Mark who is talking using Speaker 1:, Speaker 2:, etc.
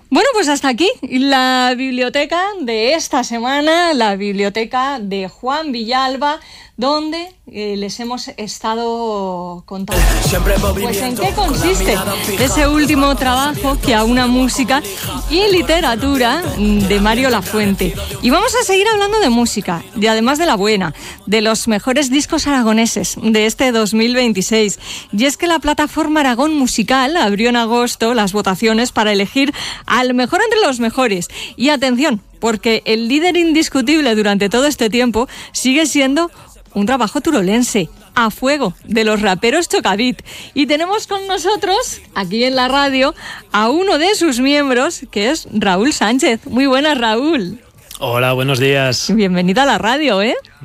Speaker 1: Bueno, pues hasta aquí la biblioteca de esta semana, la biblioteca de Juan Villalba, donde les hemos estado contando. Pues en qué consiste ese último trabajo que aúna música y literatura de Mario Lafuente. Y vamos a seguir hablando de música, y además de la buena, de los mejores discos aragoneses de este 2026. Y es que la plataforma Aragón Musical abrió en agosto las votaciones para elegir al mejor entre los mejores. Y atención, porque el líder indiscutible durante todo este tiempo sigue siendo un trabajo turolense, A Fuego, de los raperos Chocavit. Y tenemos con nosotros, aquí en la radio, a uno de sus miembros, que es Raúl Sánchez. Muy buenas, Raúl.
Speaker 2: Hola, buenos días.
Speaker 1: Bienvenido a la radio, ¿eh?